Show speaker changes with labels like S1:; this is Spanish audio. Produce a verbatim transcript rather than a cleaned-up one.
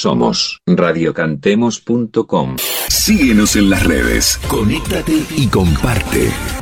S1: Somos radiocantemos punto com.
S2: Síguenos en las redes, conéctate y comparte.